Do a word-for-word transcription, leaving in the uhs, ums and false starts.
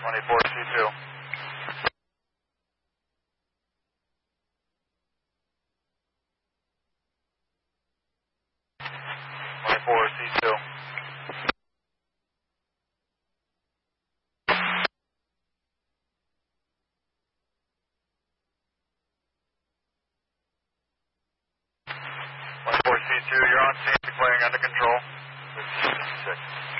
twenty-four C two. twenty-four C two. twenty-four C two, you're on scene, declaring under control. fifty-six.